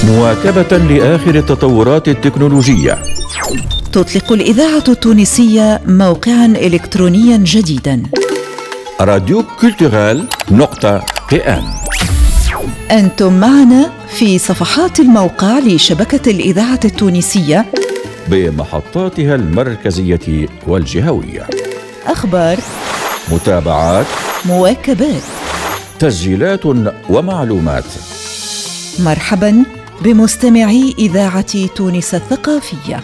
مواكبة لآخر التطورات التكنولوجية. تطلق الإذاعة التونسية موقعاً إلكترونياً جديداً، راديو كولتورال.am. أنتم معنا في صفحات الموقع لشبكة الإذاعة التونسية بمحطاتها المركزية والجهوية، أخبار، متابعات، مواكبات، تسجيلات ومعلومات. مرحباً بمستمعي إذاعة تونس الثقافية.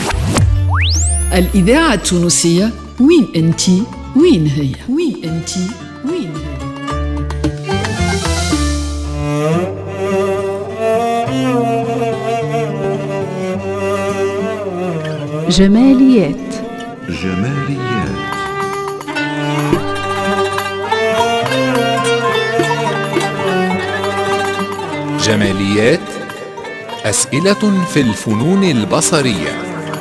الإذاعة التونسية، وين أنتي؟ وين هي؟ وين أنتي؟ وين هي؟ جماليات. جماليات، أسئلة في الفنون البصرية.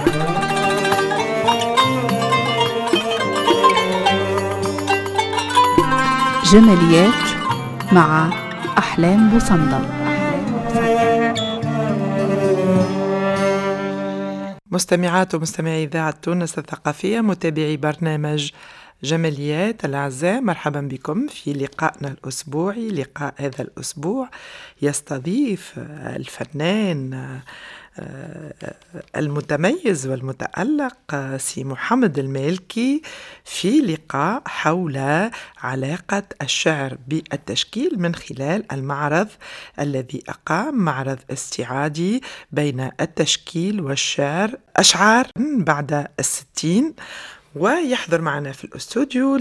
جماليات مع أحلام بوصندل. مستمعات ومستمعي إذاعة تونس الثقافية، متابعي برنامج جماليات الأعزاء، مرحبا بكم في لقائنا الأسبوعي. لقاء هذا الأسبوع يستضيف الفنان المتميز والمتألق سي محمد المالكي في لقاء حول علاقة الشعر بالتشكيل من خلال المعرض الذي أقام، معرض استعادي بين التشكيل والشعر، أشعار بعد 60. ويحضر معنا في الأستوديو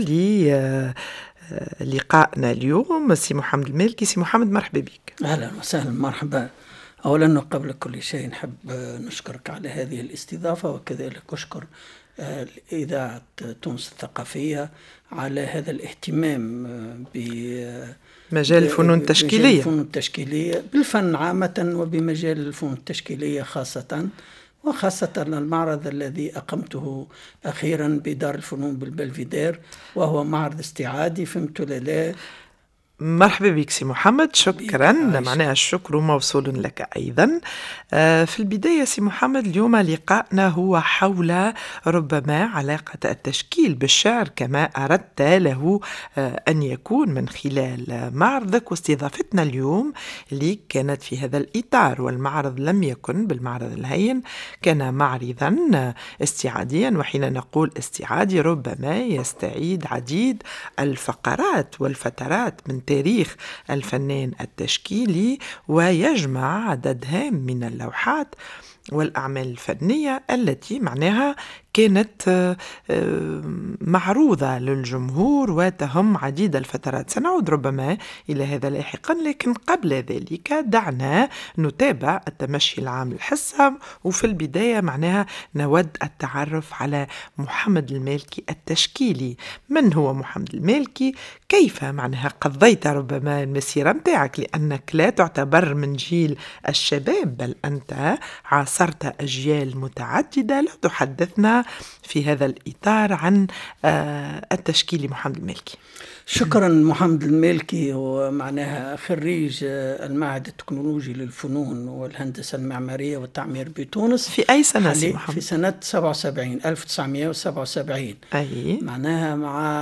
لقائنا اليوم سي محمد المالكي. سي محمد، مرحبا بك. أهلا وسهلا، مرحبا. أولا وقبل كل شيء نحب نشكرك على هذه الاستضافة، وكذلك أشكر إذاعة تونس الثقافية على هذا الاهتمام مجال الفنون التشكيلية، الفنون التشكيلية بالفن عامة، وبمجال الفنون التشكيلية خاصة، وخاصة المعرض الذي أقمته أخيرا بدار الفنون بالبلفيدير، وهو معرض استعادي. فهمت لا؟ مرحبا بك سي محمد، شكرا. معناها الشكر موصول لك أيضا. في البداية سي محمد، اليوم لقاءنا هو حول ربما علاقة التشكيل بالشعر كما أردت له أن يكون من خلال معرضك، واستضافتنا اليوم اللي كانت في هذا الإطار. والمعرض لم يكن بالمعرض الهين، كان معرضا استعاديا، وحين نقول استعادي ربما يستعيد عديد الفقرات والفترات من تاريخ الفنان التشكيلي، ويجمع عدد هام من اللوحات والأعمال الفنية التي معناها كانت معروضة للجمهور وتهم عديد الفترات. سنعود ربما إلى هذا لاحقا، لكن قبل ذلك دعنا نتابع التمشي العام الحصة. وفي البداية معناها نود التعرف على محمد المالكي التشكيلي. من هو محمد المالكي؟ كيف معناها قضيت ربما المسيرة متاعك، لأنك لا تعتبر من جيل الشباب، بل أنت عاصرت أجيال متعددة. لو تحدثنا في هذا الإطار عن التشكيل محمد المالكي. شكرا. محمد المالكي هو معناها خريج المعهد التكنولوجي للفنون والهندسة المعمارية والتعمير بتونس. في أي سنة سي محمد؟ في سنة 77، 1977. أي معناها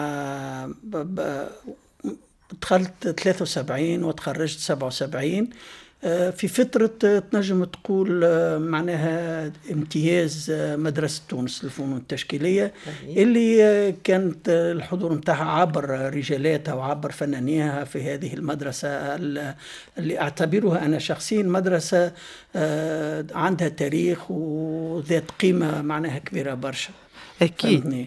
دخلت 73 وتخرجت 77. في فترة تنجم تقول معناها امتياز مدرسة تونس للفنون التشكيلية، اللي كانت الحضور متاعها عبر رجالاتها وعبر فنانيها في هذه المدرسة، اللي أعتبرها أنا شخصيا مدرسة عندها تاريخ وذات قيمة معناها كبيرة برشا. أكيد.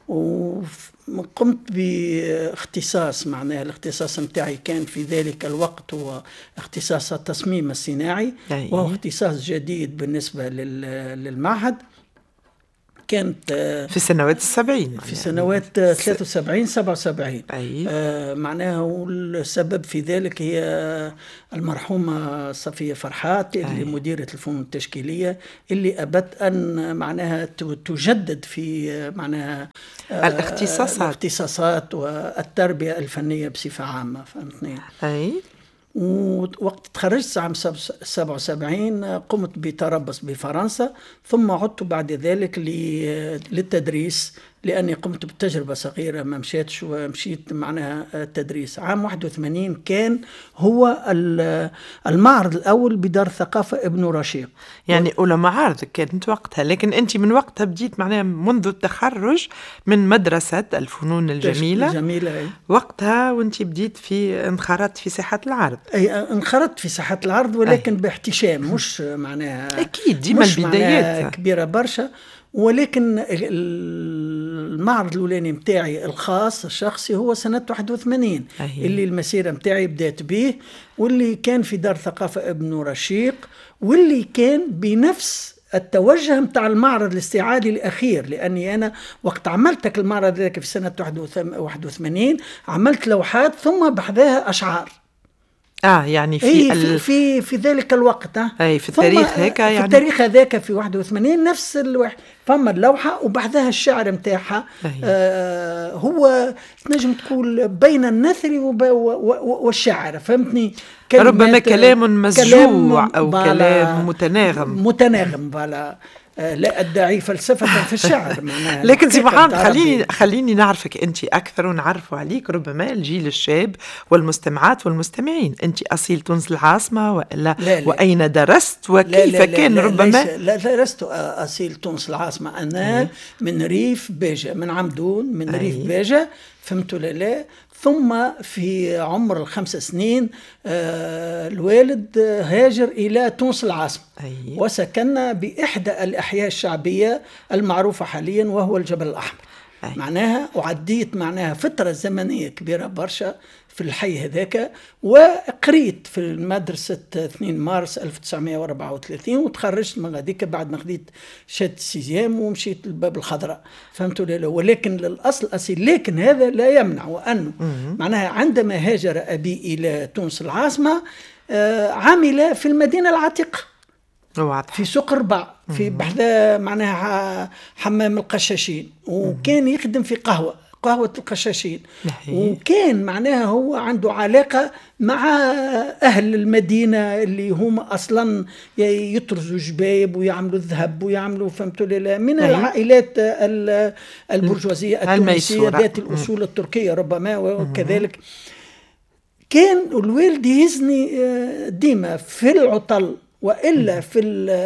وقمت باختصاص، معناها الاختصاص متاعي كان في ذلك الوقت هو اختصاص التصميم الصناعي، وهو اختصاص جديد بالنسبة للمعهد. كانت في سنوات 70، في سنوات 73 77. معناها والسبب في ذلك هي المرحومة صفية فرحات اللي مديرة الفنون التشكيلية، اللي أبت أن معناها تجدد في معناها الاختصاصات والتربية الفنية بصفة عامة. فهمتني؟ ووقت تخرجت عام 77 قمت بتربص بفرنسا، ثم عدت بعد ذلك للتدريس، لأني قمت بتجربة صغيرة ما مشيتش ومشيت معناها التدريس. عام 81 كان هو المعرض الأول بدار الثقافة ابن رشيق، يعني أولى معارض كانت وقتها، لكن أنت من وقتها بديت معناها منذ التخرج من مدرسة الفنون الجميلة وقتها، وأنت بديت انخرطت في ساحة العرض. أي انخرطت في ساحة العرض، ولكن باحتشام، مش معناها أكيد ديما البدايات كبيرة برشا. ولكن المعرض الأولاني متاعي الخاص الشخصي هو سنة 81 اللي المسيرة متاعي بدأت به، واللي كان في دار ثقافة ابن رشيق، واللي كان بنفس التوجه متاع المعرض الاستعادي الأخير. لأني أنا وقت عملتك المعرض ذاك في سنة 81 عملت لوحات ثم بحذاها أشعار. يعني في ذلك الوقت في التاريخ هيك، يعني في التاريخ هذاك في 81 نفس الواحد فما اللوحة وبعدها الشعر متاعها. هو تنجم تقول بين النثر والشعر، فهمتني؟ ربما كلام مزجوع أو كلام متناغم فوالا. لا أدعي فلسفة في الشعر لكن سي محمد خليني نعرفك أنت أكثر ونعرفوا عليك ربما الجيل الشاب والمستمعات والمستمعين. أنت أصيل تونس العاصمة وإلا لا. وأين درست وكيف لا كان لا ربما؟ لا درست أصيل تونس العاصمة، أنا من ريف باجة، من عمدون، من ريف باجة، فهمتوا لا. ثم في عمر 5 سنين الوالد هاجر إلى تونس العاصمة وسكننا بإحدى الأحياء الشعبية المعروفة حاليا وهو الجبل الأحمر. معناها وعديت معناها فترة زمنية كبيرة برشا في الحي هذاك، وقريت في المدرسة 2 مارس 1934 وتخرجت من غاديك بعد ما خديت شهادة السيزيام ومشيت للباب الخضراء، فهمتوا لا. ولكن للأصل أصيل، لكن هذا لا يمنع وأنه معناها عندما هاجر أبي إلى تونس العاصمة عمل في المدينة العتيقة في سوق ربع في بحذا معناها حمام القشاشين، وكان يخدم في قهوة القشاشين، وكان معناها هو عنده علاقة مع أهل المدينة اللي هم أصلا يطرزوا جبايب ويعملوا الذهب ويعملوا فهمتوا لا من العائلات البرجوازية التونسية ذات الأصول التركية ربما. وكذلك كان الوالد يهزني ديما في العطل وإلا في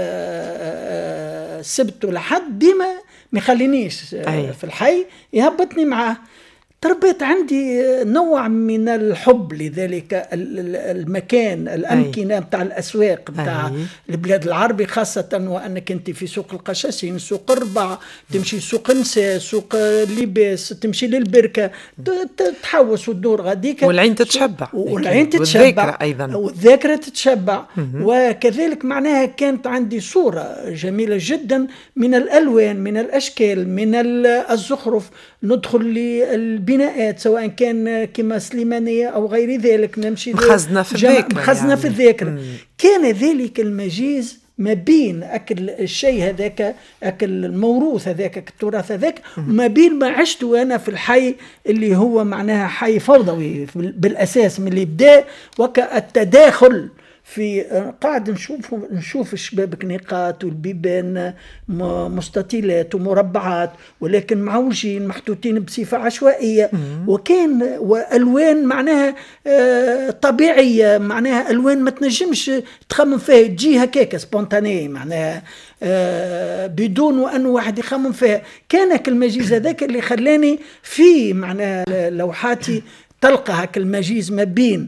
السبت والحد، ديما ما يخلينيش في الحي، يهبطني معاه. تربيت عندي نوع من الحب لذلك المكان، الأمكنة بتاع الأسواق بتاع البلاد العربي، خاصة وأنك أنت في سوق القشاشين، سوق ربع، تمشي سوق نساء، سوق لباس، تمشي للبركة، تحوس وتدور غاديك، والعين تتشبع، والذاكرة أيضا، والذاكرة تتشبع. وكذلك معناها كانت عندي صورة جميلة جدا من الألوان، من الأشكال، من الزخرف. ندخل للبناءات سواء كان كما سليمانية أو غير ذلك، نمشي مخزنة في الذاكرة. كان ذلك المجيز ما بين أكل الشيء هذاك، أكل الموروث هذاك، التراث هذاك، ما بين ما عشت وأنا في الحي اللي هو معناها حي فوضوي بالأساس من الإبداع، وكالتداخل في قاعد نشوف الشباب كنيقات والبيبان مستطيلات ومربعات، ولكن معوجين محطوطين بصفة عشوائية، وكان والوان معناها طبيعية، معناها الوان ما تنجمش تخمم فيها، تجي هكاك سبونتاني معناها بدون وأنه واحد يخمم فيها. كان المجيز هذاك اللي خلاني في معناها لوحاتي تلقى هك المجيز ما بين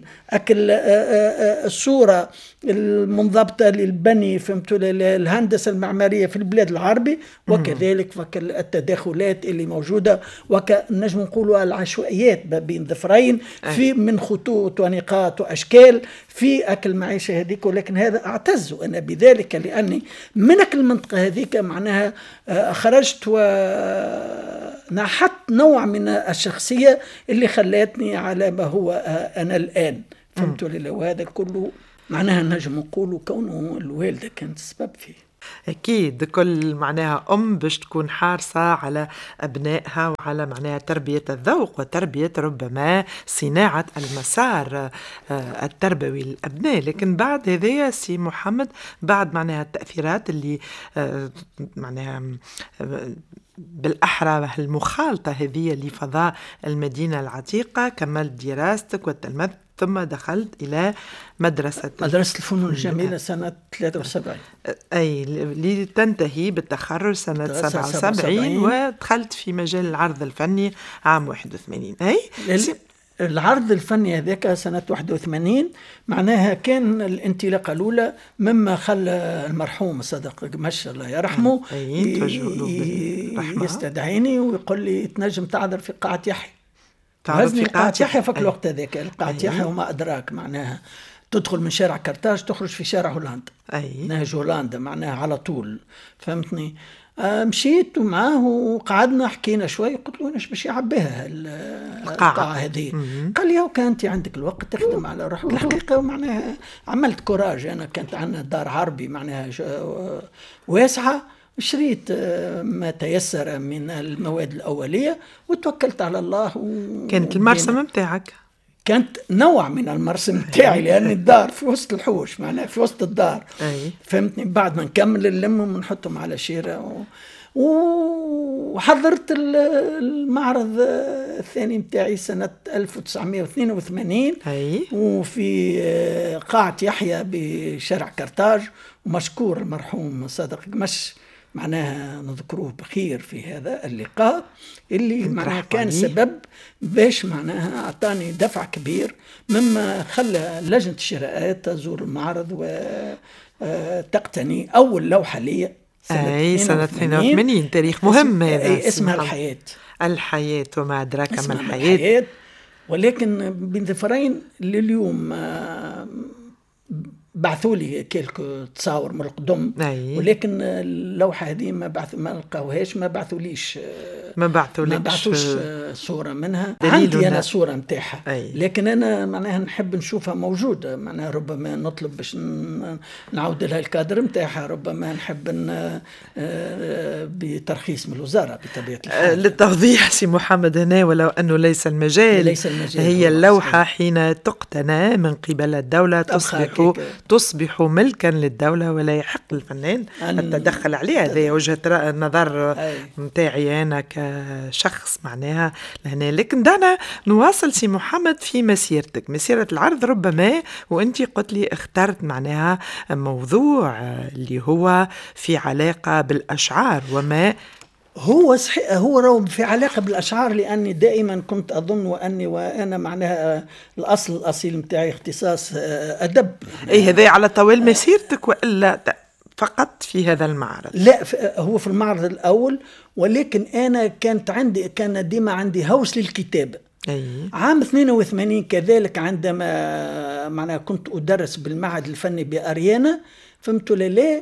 الصورة المنضبطة للبني فهمتوا الهندسة المعمارية في البلاد العربي، وكذلك التداخلات اللي موجودة، ونجم نقولوا العشوائيات ما بين ظفرين في من خطوط ونقاط وأشكال في أكل معيشة هذيك. ولكن هذا أعتز أنا بذلك لأني من المنطقة هذيك معناها خرجت ونحت نوع من الشخصية اللي خلتني على ما هو أنا الآن، فهمتوا لله. وهذا كله معناها نجم نقولوا كونه الوالدة كانت السبب فيه. أكيد كل معناها أم باش تكون حارصة على أبنائها وعلى معناها تربية الذوق وتربية ربما صناعة المسار التربوي للأبناء. لكن بعد هذا سي محمد، بعد معناها التأثيرات اللي معناها بالأحرى المخالطة هذه لفضاء المدينة العتيقة، كملت دراستك والتلمذ ثم دخلت إلى مدرسة الفنون الجميلة سنة 73، أي لتنتهي بالتخرج سنة 77 ودخلت في مجال العرض الفني عام 81. أي العرض الفني هذاك سنة 81 معناها كان الانطلاقة الأولى مما خلى المرحوم صدق قمش الله يرحمه يستدعيني ويقول لي تنجم تعذر في قاعة يحيى. غزني قاعة يحيى في الوقت هذاك، قاعة يحيى وما أدراك معناها تدخل من شارع كرتاج تخرج في شارع هولندا، نهج هولندا معناها على طول، فهمتني؟ مشيت معاه وقعدنا حكينا شوي، قلت له ايش باش يعبيها القاعة هذه؟ قال لي وكان انت عندك الوقت تخدم على روحك. الحقيقة معناها عملت كوراج، انا كانت عندنا دار عربي معناها واسعة، شريت ما تيسر من المواد الأولية وتوكلت على الله. كانت المرسم متاعك؟ كانت نوع من المرسم متاعي لأن الدار في وسط الحوش معناها في وسط الدار، فهمتني؟ بعد ما نكمل نلمهم ونحطهم على شيرة وحضرت المعرض الثاني متاعي سنة 1982 وفي قاعة يحيى بشارع كرتاج، ومشكور المرحوم صادق قمش معناها نذكروه بخير في هذا اللقاء اللي معناها كان سبب باش معناها أعطاني دفع كبير مما خلى لجنة الشراءات تزور المعرض وتقتني أول لوحة لي سنة 82. تاريخ مهم هذا، اسمها الحياة وما أدراك ما الحياة. ولكن بنظفرين لليوم بعثوا لي كيلكو تصاور من القدم، ولكن اللوحة هذه ما لقاوهاش، ما بعثوليش صورة منها. عندي أنا صورة متاعها، لكن أنا معناها نحب نشوفها موجودة، معناها ربما نطلب باش نعود لها الكادر متاعها، ربما نحب بترخيص من الوزارة بطبيعة الحال. للتوضيح سي محمد هنا، ولو أنه ليس المجال هي اللوحة حين تقتنى من قبل الدولة تصبح ملكا للدولة ولا يحق الفنان التدخل عليها. هذه وجهة النظر متاعي أنا كشخص معناها لهنا. لكن دعنا نواصل سي محمد في مسيرتك، مسيرة العرض ربما، وانت قلت لي اخترت معناها موضوع اللي هو في علاقة بالأشعار وما هو صحيح، هو في علاقة بالأشعار، لأني دائما كنت أظن وأنا معناها الأصيل متاعي اختصاص أدب. هذا على طوال مسيرتك وإلا فقط في هذا المعرض؟ لا، هو في المعرض الأول، ولكن أنا كان ديما عندي هوس للكتابة. عام 82 كذلك عندما معناها كنت أدرس بالمعهد الفني بأريانا، فهمت لا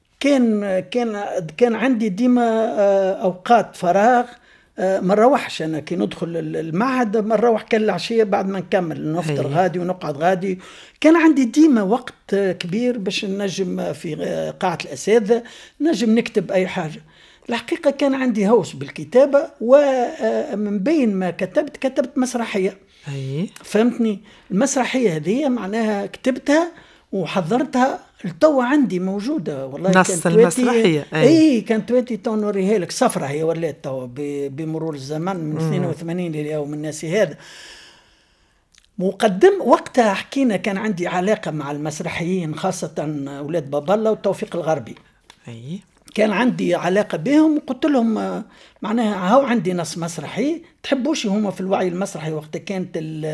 كان عندي ديما أوقات فراغ، ما نروحش أنا كي ندخل المعهد، ما نروح كان العشية بعد ما نكمل نفطر غادي ونقعد غادي. كان عندي ديما وقت كبير باش نجم في قاعة الأساتذة نجم نكتب أي حاجة. الحقيقة كان عندي هوس بالكتابة، ومن بين ما كتبت مسرحية. فهمتني؟ المسرحية هذه معناها كتبتها وحضرتها التو عندي موجودة والله. نص المسرحية كانت تواتي تو نوريها لك، صفرة هي ولات تو بمرور الزمن من 82 لليوم الناس هذا. مقدم وقتها حكينا كان عندي علاقة مع المسرحيين خاصة أولاد بابا الله والتوفيق الغربي. كان عندي علاقة بهم، وقلت لهم معناها هاو عندي نص مسرحي، تحبوش هما في الوعي المسرحي وقت كانت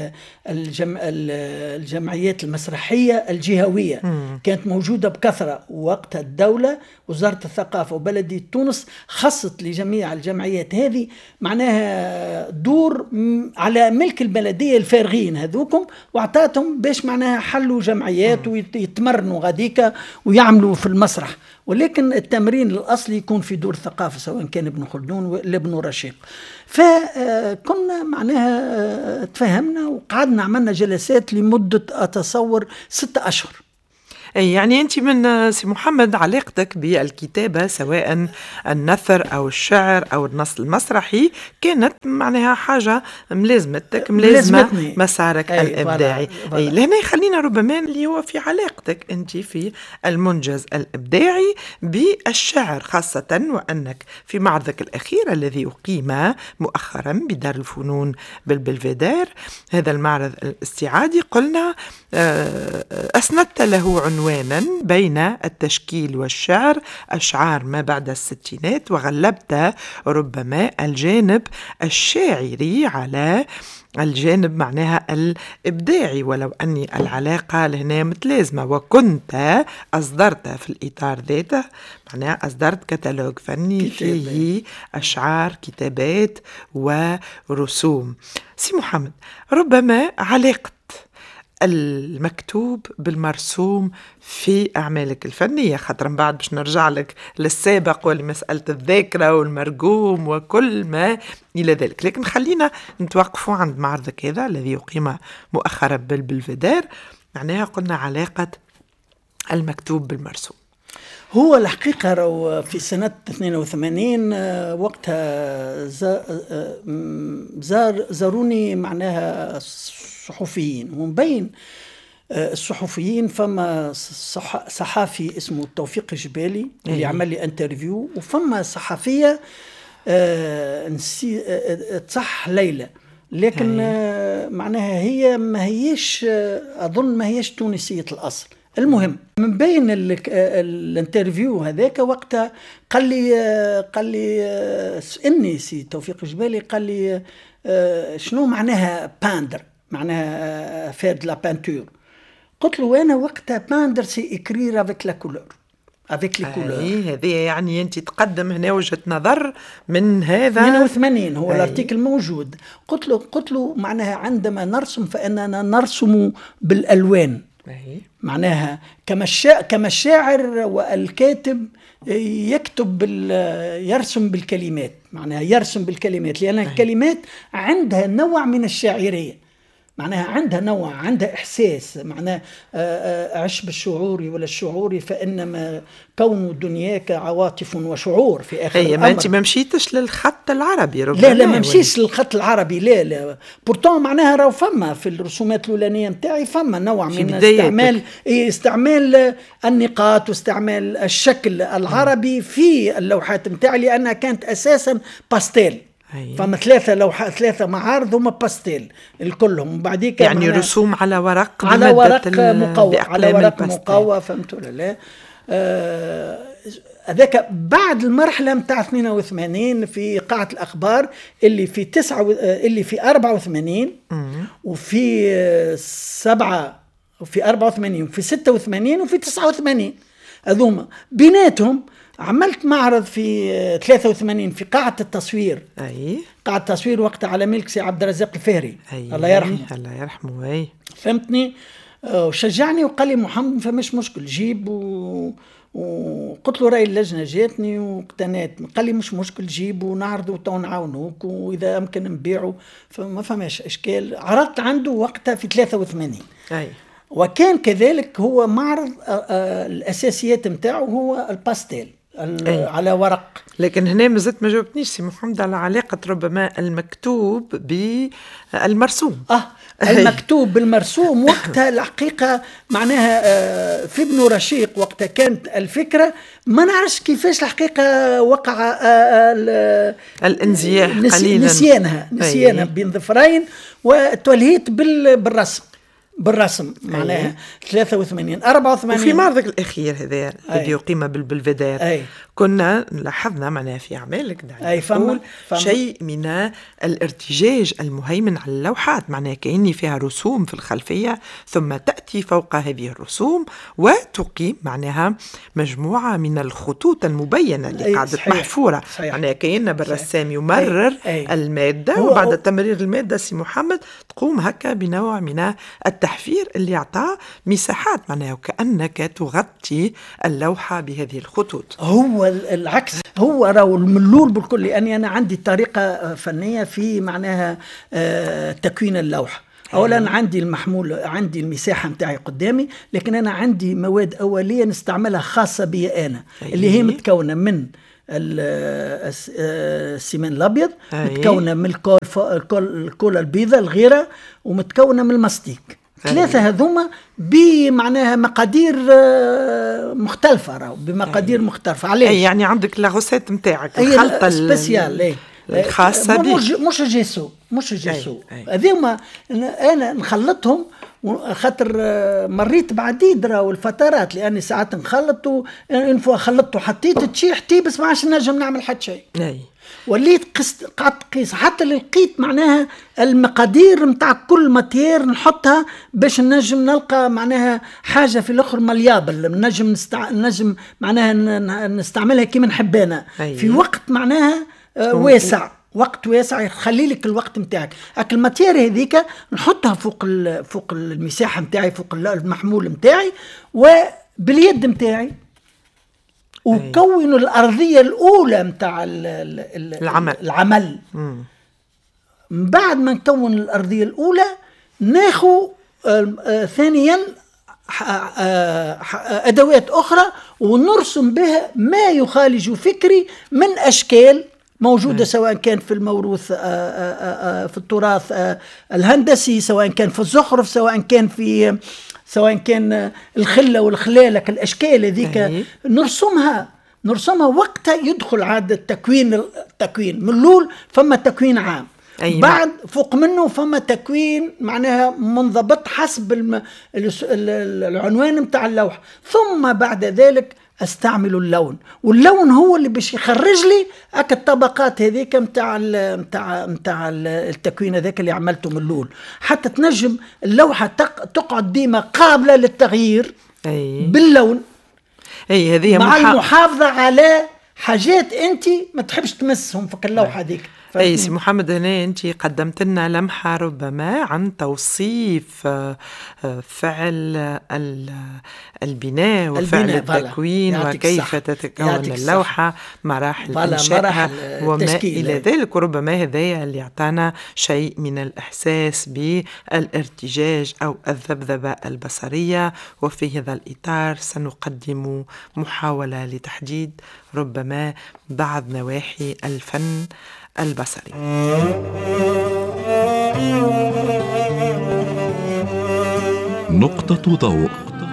الجمعيات المسرحية الجهوية كانت موجودة بكثرة، وقتها الدولة وزارة الثقافة وبلدية تونس خصت لجميع الجمعيات هذه معناها دور على ملك البلدية الفارغين هذوكم، واعطاتهم باش معناها حلوا جمعيات ويتمرنوا غاديكا ويعملوا في المسرح. ولكن التمرين الأصلي يكون في دور الثقافة، سواء كان ابن خلدون ولا ابن رشيق. فكنا معناها تفهمنا وقعدنا عملنا جلسات لمدة أتصور 6 أشهر. أي يعني أنت من سي محمد علاقتك بالكتابة سواء النثر أو الشعر أو النص المسرحي كانت معناها حاجة ملازمة مسارك الإبداعي. أي لهنا يخلينا ربما اللي هو في علاقتك أنت في المنجز الإبداعي بالشعر خاصة، وأنك في معرضك الأخير الذي أقيم مؤخرا بدار الفنون بالبلفيدير، هذا المعرض الاستعادي قلنا أسندت له عنوانا بين التشكيل والشعر، أشعار ما بعد الستينات، وغلبت ربما الجانب الشاعري على الجانب معناها الإبداعي، ولو أني العلاقة لهنا متلازمة. وكنت أصدرت في الإطار ذاته معناها أصدرت كتالوج فني فيه أشعار، كتابات ورسوم. سي محمد، ربما علاقة المكتوب بالمرسوم في أعمالك الفنية، خاطر من بعد باش نرجع لك للسابق ولمسألة الذاكرة والمرجوم وكل ما إلى ذلك، لكن خلينا نتوقفوا عند معرضك هذا الذي يقيم مؤخرا بالبلفيدير، معناها قلنا علاقة المكتوب بالمرسوم. هو الحقيقة في سنة 82 وقتها زاروني معناها صحفيين، ومن بين الصحفيين فما صحافي اسمه توفيق الجبالي اللي عمل لي انترفيو، وفما صحفية تصح ليلى، لكن معناها هي ما هيش أظن ما هيش تونسية الأصل. المهم من بين الانترفيو هذاك وقتها قال لي اني سي توفيق الجبالي قال لي شنو معناها باندر، معناها فير دو لا بانتور. قلت له انا وقتها باندر سي اكرير افيك لا كولور افيك لي كولور. هذه يعني انت تقدم هنا وجهة نظر من هذا 82 هو الارتيكل موجود. قلت له معناها عندما نرسم فاننا نرسم بالالوان، معناها كما الشاعر والكاتب يرسم بالكلمات، معناها يرسم بالكلمات، لأن الكلمات عندها نوع من الشاعرية، معناها عندها نوع، عندها إحساس، معناها عش بالشعوري ولا الشعوري فإنما كون دنياك عواطف وشعور في آخر الأمر. ما أنت ما مشيتش للخط العربي ربما. لا ما مشيش للخط العربي، لا بورتون معناها راهو فما في الرسومات الأولانية متاعي فما نوع من استعمال النقاط واستعمال الشكل العربي في اللوحات متاعي، لأنها كانت أساسا باستيل. فما ثلاثة معارض هما باستيل الكلهم، وبعديك يعني رسوم على ورق مقوى، فهمت ولا لا؟ هذاك بعد المرحلة متاع 82 في قاعة الأخبار اللي في 84 وفي 7 وفي 84 وفي 86 وفي 89 هذوما بيناتهم. عملت معرض في 83 في قاعة التصوير. قاعة التصوير وقتها على ملك سي عبد الرزاق الفهري الله يرحمه. فهمتني؟ وشجعني وقال لي محمد فمش مشكل جيب وقلت له رأي اللجنة جاتني واقتنيت. قال لي مش مشكل جيب ونعرضه تو نعاونوك وإذا أمكن نبيعه فما فماش إشكال. عرضت عنده وقتها في 83 وكان كذلك هو معرض الأساسيات متاعه هو الباستيل على ورق. لكن هنا مازلت ما جاوبتنيش سي محمد على علاقة ربما المكتوب بالمرسوم. المكتوب بالمرسوم وقتها الحقيقة معناها في ابن رشيق وقتها كانت الفكرة، ما نعرفش كيفاش الحقيقة وقع الانزياح قليلا، نسيانها بين ظفرين وتولهيت بالرسم معناها 83 84. وفي معرضك الأخير هذا الذي يقيم بالبلفيدير كنا لاحظنا معناها في أعمالك فما شيء من الارتجاج المهيمن على اللوحات، معناها كأني فيها رسوم في الخلفية ثم تأتي فوق هذه الرسوم وتقيم معناها مجموعة من الخطوط المبينة اللي قاعدة محفورة، معناها كأن بالرسام يمرر المادة وبعد تمرير المادة سي محمد تقوم هكا بنوع من التحفير اللي يعطى مساحات معناها وكأنك تغطي اللوحة بهذه الخطوط. هو العكس، هو راهو الملول بالكل، لأني أنا عندي طريقة فنية في معناها تكوين اللوحة. أولا عندي المحمول، عندي المساحة متاعي قدامي، لكن أنا عندي مواد أولية نستعملها خاصة بي أنا، اللي هي متكونة من السيمان الأبيض، متكونة من الكولا البيضاء الغيرة، ومتكونة من الماستيك. ثلاثة هذوما بمعناها مقادير مختلفة، بمقادير مختلفة. علاش؟ يعني عندك لاغوسيت متاعك الخلطة السبيسيال الخاصة بي، مش الجيسو، مش الجيسو. هذوما أنا نخلطهم خاطر مريت بعديد والفترات، لأني ساعات نخلط خلطته حطيت تشيح بس ما عادش نجم نعمل حتى شيء. وليت قعدت قيس حتى اللي لقيت معناها المقادير متاع كل ماتير نحطها باش نجم نلقى معناها حاجة في الأخر مليابل، نجم معناها نستعملها كيما نحب أنا في وقت معناها واسع، وقت واسع يخلي لك الوقت متاعك. أكل الماتير هذيك نحطها فوق المساحة متاعي، فوق المحمول متاعي وباليد متاعي، وكونوا الأرضية الأولى متاع العمل. من بعد ما نكون الأرضية الأولى ناخو ثانيا أدوات أخرى ونرسم بها ما يخالج فكري من أشكال موجودة، سواء كان في الموروث في التراث الهندسي، سواء كان في الزخرف، سواء كان الخلة والخلالة، الأشكال هذيك نرسمها وقتها يدخل عادة التكوين من الأول فما تكوين عام، بعد فوق منه فما تكوين معناها منضبط حسب العنوان متاع اللوحة، ثم بعد ذلك استعمل اللون، واللون هو اللي باش يخرج لي الطبقات هذيك متاع التكوين هذاك اللي عملته من الاول، حتى تنجم اللوحه تقعد ديما قابله للتغيير باللون. هذه مع المحافظه على حاجات انت ما تحبش تمسهم في اللوحه هذيك. سي محمد، هنا أنت قدمت لنا لمحة ربما عن توصيف فعل البناء وفعل التكوين وكيف تتكون اللوحة، مراحل إنشائها وما إلى ذلك. وربما هذا اللي يعطانا شيء من الإحساس بالارتجاج أو الذبذبة البصرية. وفي هذا الإطار سنقدم محاولة لتحديد ربما بعض نواحي الفن البصري. نقطة ضوء.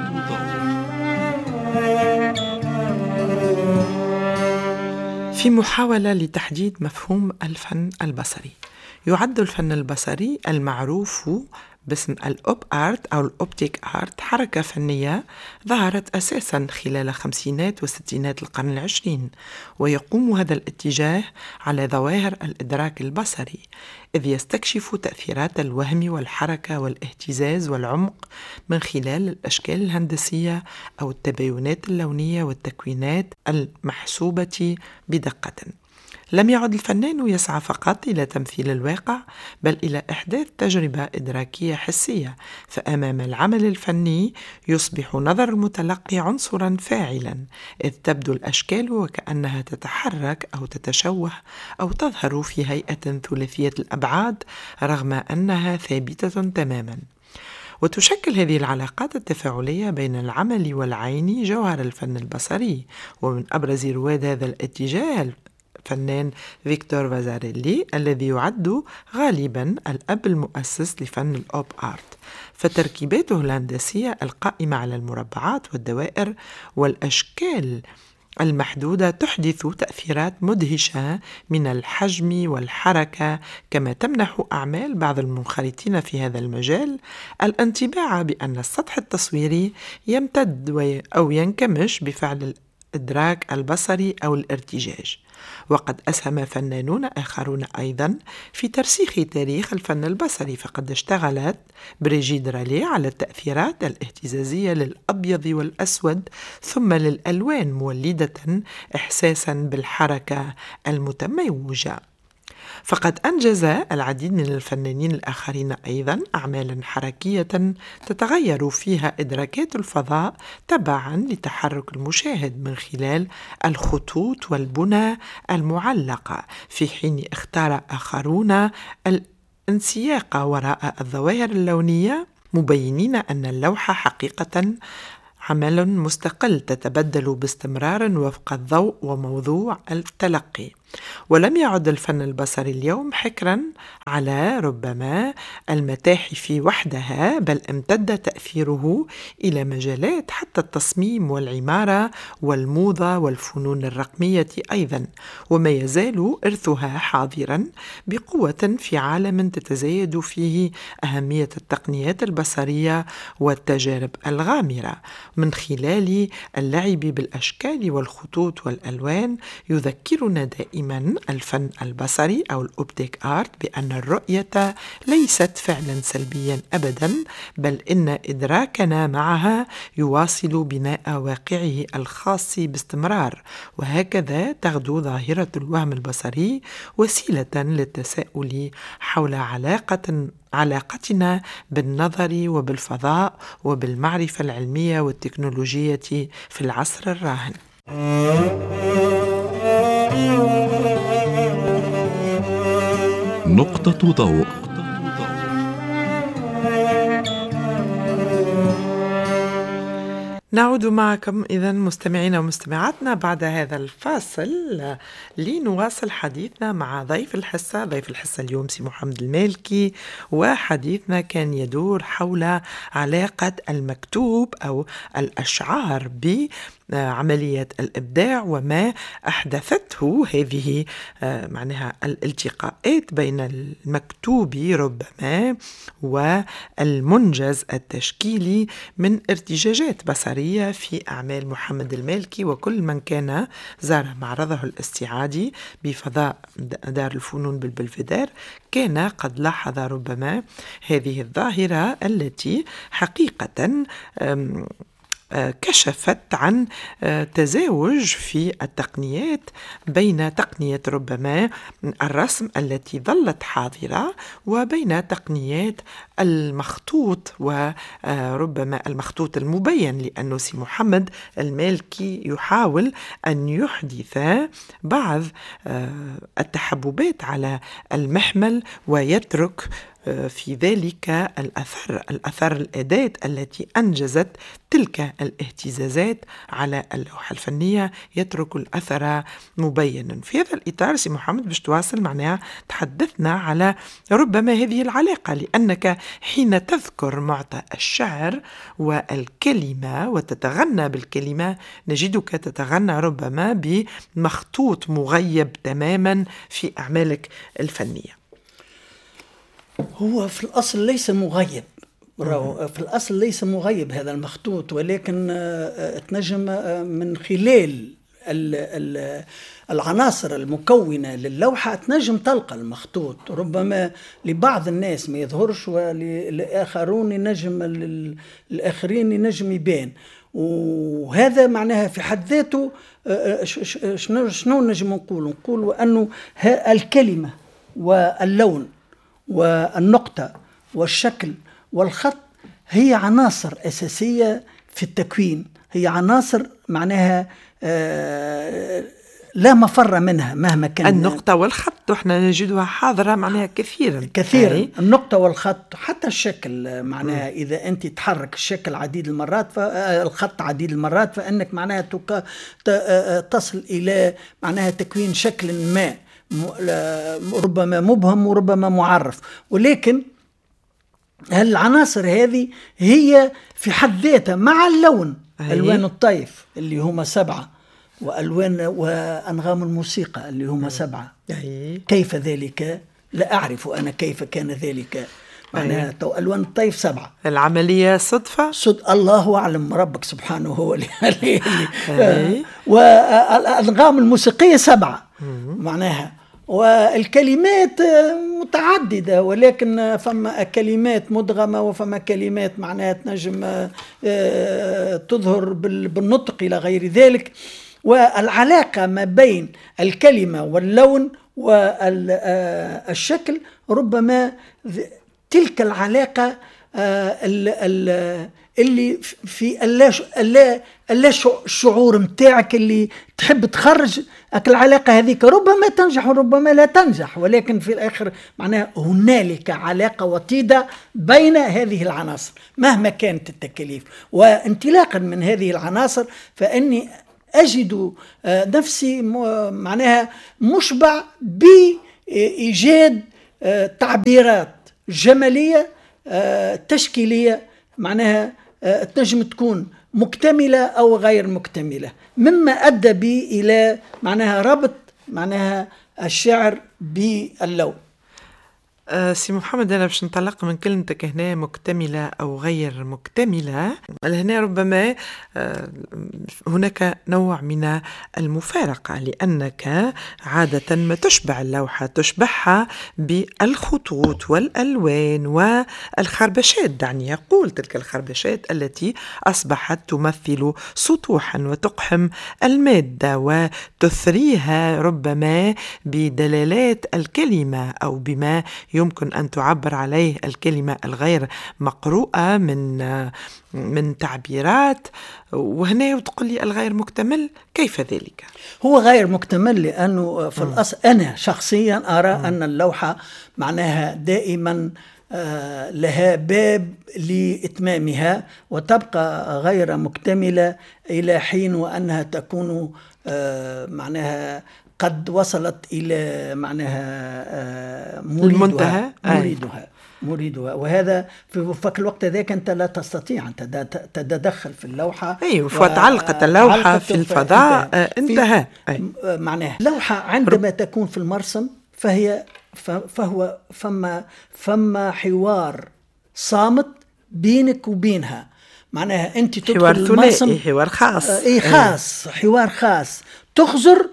في محاولة لتحديد مفهوم الفن البصري، يعد الفن البصري المعروف باسم الأوب آرت أو الأوبتيك آرت حركة فنية ظهرت أساساً خلال خمسينات وستينات القرن العشرين، ويقوم هذا الاتجاه على ظواهر الإدراك البصري، إذ يستكشف تأثيرات الوهم والحركة والاهتزاز والعمق من خلال الأشكال الهندسية أو التباينات اللونية والتكوينات المحسوبة بدقة. لم يعد الفنان يسعى فقط إلى تمثيل الواقع، بل إلى إحداث تجربة إدراكية حسية، فأمام العمل الفني يصبح نظر المتلقي عنصرا فاعلا، إذ تبدو الأشكال وكأنها تتحرك أو تتشوه أو تظهر في هيئة ثلاثية الأبعاد رغم أنها ثابتة تماما. وتشكل هذه العلاقات التفاعلية بين العمل والعين جوهر الفن البصري. ومن أبرز رواد هذا الاتجاه الفنان فيكتور فازاريلي، الذي يعد غالبا الأب المؤسس لفن الأوب آرت، فتركيباته الهندسية القائمة على المربعات والدوائر والأشكال المحدودة تحدث تأثيرات مدهشة من الحجم والحركة، كما تمنح أعمال بعض المنخرطين في هذا المجال الانطباع بأن السطح التصويري يمتد أو ينكمش بفعل الإدراك البصري أو الارتجاج. وقد أسهم فنانون آخرون أيضا في ترسيخ تاريخ الفن البصري، فقد اشتغلت بريجيد رالي على التأثيرات الاهتزازية للأبيض والأسود ثم للألوان، مولدة إحساسا بالحركة المتموجة. فقد أنجز العديد من الفنانين الآخرين أيضا أعمالا حركية تتغير فيها إدراكات الفضاء تبعا لتحرك المشاهد من خلال الخطوط والبنى المعلقة، في حين اختار آخرون انسياق وراء الظواهر اللونية، مبينين أن اللوحة حقيقة عمل مستقل تتبدل باستمرار وفق الضوء وموضوع التلقي. ولم يعد الفن البصري اليوم حكرا على ربما المتاحف وحدها، بل امتد تأثيره إلى مجالات حتى التصميم والعمارة والموضة والفنون الرقمية أيضا، وما يزال إرثها حاضرا بقوة في عالم تتزايد فيه أهمية التقنيات البصرية والتجارب الغامرة. من خلال اللعب بالأشكال والخطوط والألوان يذكرنا دائما الفن البصري أو الأوبتيك آرت بأن الرؤية ليست فعلا سلبيا أبدا، بل إن إدراكنا معها يواصل بناء واقعه الخاص باستمرار. وهكذا تغدو ظاهرة الوهم البصري وسيلة للتساؤل حول علاقتنا بالنظر وبالفضاء وبالمعرفة العلمية والتكنولوجية في العصر الراهن. نقطة ضوء. نعود معكم إذن مستمعينا ومستمعاتنا بعد هذا الفاصل لنواصل حديثنا مع ضيف الحصة اليوم سي محمد المالكي، وحديثنا كان يدور حول علاقة المكتوب أو الأشعار بعملية الإبداع وما أحدثته هذه معناها الالتقاءات بين المكتوب ربما والمنجز التشكيلي من ارتجاجات بصرية في أعمال محمد المالكي. وكل من كان زار معرضه الاستعادي بفضاء دار الفنون بالبلفدار كان قد لاحظ ربما هذه الظاهرة التي حقيقة كشفت عن تزاوج في التقنيات بين تقنية ربما الرسم التي ظلت حاضرة وبين تقنيات المخطوط وربما المخطوط المبين، لأنه سي محمد المالكي يحاول أن يحدث بعض التحببات على المحمل ويترك في ذلك الأثر الأداة التي أنجزت تلك الاهتزازات على اللوحة الفنية، يترك الأثر مبينا. في هذا الإطار سي محمد باش تواصل معناها تحدثنا على ربما هذه العلاقة، لأنك حين تذكر معطى الشعر والكلمة وتتغنى بالكلمة نجدك تتغنى ربما بمخطوط مغيب تماما في أعمالك الفنية. هو في الأصل ليس مغيب، في الأصل ليس مغيب هذا المخطوط، ولكن تنجم من خلال العناصر المكونة للوحة تنجم تلقى المخطوط، ربما لبعض الناس ما يظهرش وللآخرون ينجم الآخرين ينجم يبان. وهذا معناها في حد ذاته شنو نجم نقول أنه الكلمة واللون والنقطة والشكل والخط هي عناصر أساسية في التكوين، هي عناصر معناها لا مفر منها مهما كان. النقطة والخط احنا نجدها حاضرة معناها كثيرا. النقطة والخط حتى الشكل معناها إذا أنت تحرك الشكل عديد المرات الخط عديد المرات فإنك معناها تصل إلى معناها تكوين شكل ما ربما مبهم وربما معرف. ولكن العناصر هذه هي في حد ذاتها مع اللون ألوان الطيف اللي هما 7، وألوان وأنغام الموسيقى اللي هما 7. كيف ذلك؟ لا أعرف أنا كيف كان ذلك. معناها ألوان الطيف 7. العملية صدفة؟ الله أعلم، ربك سبحانه هو اللي والأنغام الموسيقية 7 معناها. والكلمات متعددة، ولكن فما كلمات مدغمة وفما كلمات معناها تنجم تظهر بالنطق إلى غير ذلك. والعلاقة ما بين الكلمة واللون والشكل ربما تلك العلاقة اللي في الشعور متاعك اللي تحب تخرج العلاقة هذيك، ربما تنجح وربما لا تنجح، ولكن في الآخر معناها هنالك علاقة وطيدة بين هذه العناصر مهما كانت التكاليف. وانطلاقا من هذه العناصر فإني أجد نفسي معناها مشبع بإيجاد تعبيرات جمالية تشكيلية معناها تنجم تكون مكتملة أو غير مكتملة، مما أدى بي إلى معناها ربط معناها الشعر باللون. سي محمد، أنا باش نطلق من كلمتك هنا مكتملة أو غير مكتملة. هنا ربما هناك نوع من المفارقة، لأنك عادة ما تشبع اللوحة تشبعها بالخطوط والألوان والخربشات، دعني أقول تلك الخربشات التي أصبحت تمثل سطوحا وتقحم المادة وتثريها ربما بدلالات الكلمة أو بما يمكن أن تعبر عليه الكلمة الغير مقروءة من تعبيرات. وهنا تقول لي الغير مكتمل، كيف ذلك؟ هو غير مكتمل لأنه في الأصل أنا شخصيا أرى أن اللوحة معناها دائما لها باب لإتمامها، وتبقى غير مكتملة إلى حين وأنها تكون معناها قد وصلت إلى معناها مريدها. وهذا في الوقت ذاك أنت لا تستطيع أن تتدخل في اللوحة. فتعلقت اللوحة في الفضاء انتهى. معناها اللوحة عندما تكون في المرسم فهو فما حوار صامت بينك وبينها، معناها أنت تدخل المرسم حوار خاص، خاص، حوار خاص، تخزر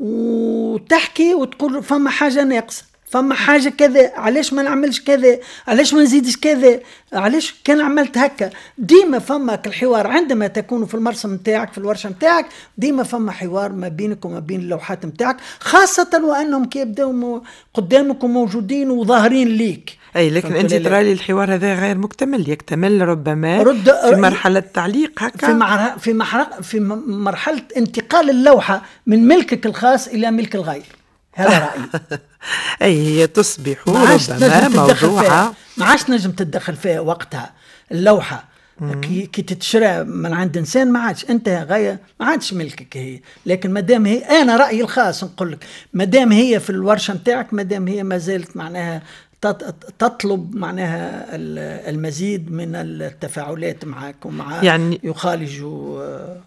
وتحكي وتقول فما حاجة ناقصة، فما حاجة كذا، علاش ما نعملش كذا، علاش ما نزيدش كذا، علاش كان عملت هكا. ديما فما الحوار عندما تكون في المرسم متاعك في الورشة متاعك، ديما فما حوار ما بينك وما بين اللوحات متاعك، خاصة وأنهم كيبداو قدامك وموجودين وظاهرين ليك. أي لكن أنت ترى لي الحوار هذا غير مكتمل، يكتمل ربما في مرحلة تعليق هكا، في مرحلة انتقال اللوحة من ملكك الخاص إلى ملك الغير. هذا رأيي. أي هي تصبح ربما موضوعة ما عادش نجم تتدخل فيها وقتها. اللوحة كي تتشرى من عند إنسان ما عادش أنت غاية، ما عادش ملكك هي. لكن مادام هي، أنا رأيي الخاص نقول لك، مادام هي في الورشة متاعك، مادام هي ما زالت معناها تطلب معناها المزيد من التفاعلات معك ومع يعني يخالجوا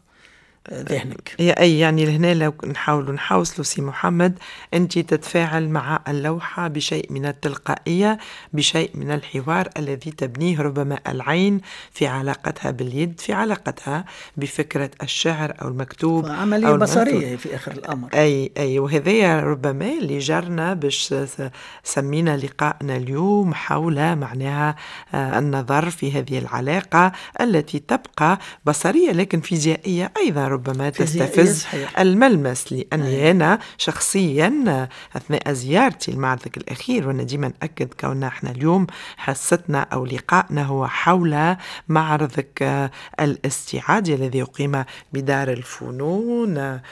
ذهنك. يعني لهنا لو نحاولوا سي محمد، أنت تتفاعل مع اللوحة بشيء من التلقائية، بشيء من الحوار الذي تبنيه ربما العين في علاقتها باليد، في علاقتها بفكرة الشعر أو المكتوب، عملية بصرية في آخر الأمر. أي وهذا ربما اللي جرنا باش سمينا لقاءنا اليوم حول معناها النظر في هذه العلاقة التي تبقى بصرية لكن فيزيائية أيضا، ربما تستفز الملمس. لأني أنا شخصيا أثناء زيارتي لمعرضك الأخير، وأنا ديما أكد كوننا احنا اليوم حصتنا أو لقائنا هو حول معرضك الاستعادي الذي يقيم بدار الفنون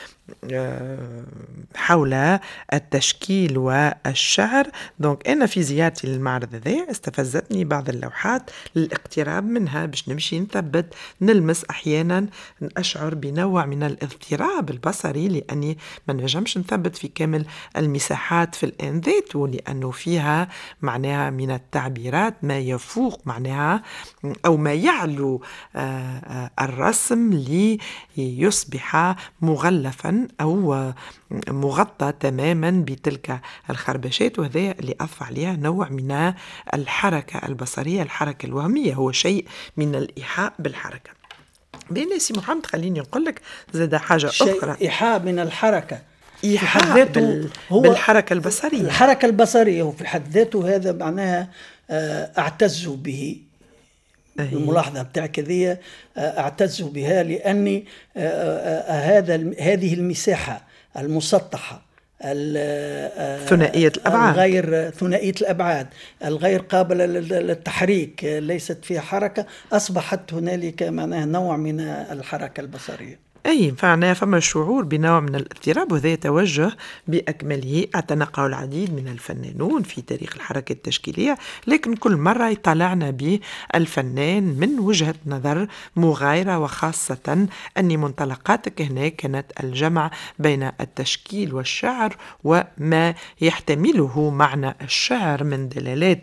حول التشكيل والشعر. دونك أنا في زيارتي للمعرض ذا استفزتني بعض اللوحات للاقتراب منها باش نمشي نثبت نلمس، أحيانا أشعر بنوع من الاضطراب البصري لأني ما نجمش نثبت في كامل المساحات في الآن ذاته، لأنه فيها معناها من التعبيرات ما يفوق معناها أو ما يعلو الرسم ليصبح مغلفا أو مغطى تماما بتلك الخربشات. وهذا اللي أضف عليها نوع من الحركة البصرية، الحركة الوهمية، هو شيء من الإيحاء بالحركة. بين سي محمد خليني نقول لك زاد حاجة أخرى، إيحاء من الحركة، إيحاء بالحركة البصرية. الحركة البصرية وفي حد ذاته هذا معناها أعتز به. الملاحظة بتاعك ذي أعتز بها، لأني هذه المساحة المسطحة ثنائية الأبعاد، الغير ثنائية الأبعاد، الغير قابلة للتحريك، ليست فيها حركة، أصبحت هنالك معناها نوع من الحركة البصرية. أي معناها فما شعور بنوع من الاضطراب، وهذا يتوجه بأكمله اعتنقه العديد من الفنانون في تاريخ الحركة التشكيلية، لكن كل مرة يطلعنا به الفنان من وجهة نظر مغايرة، وخاصة أن منطلقاتك هنا كانت الجمع بين التشكيل والشعر وما يحتمله معنى الشعر من دلالات